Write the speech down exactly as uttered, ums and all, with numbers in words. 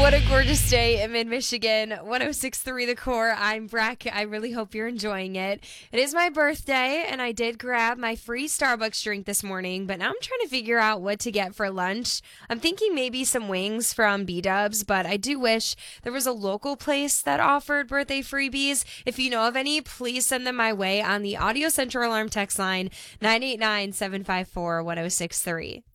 What a gorgeous day in mid-Michigan. one oh six point three The Core. I'm Breck. I really hope you're enjoying it. It is my birthday, and I did grab my free Starbucks drink this morning, but now I'm trying to figure out what to get for lunch. I'm thinking maybe some wings from B-Dubs, but I do wish there was a local place that offered birthday freebies. If you know of any, please send them my way on the Audio Central Alarm text line, nine eight nine, seven five four, one oh six three.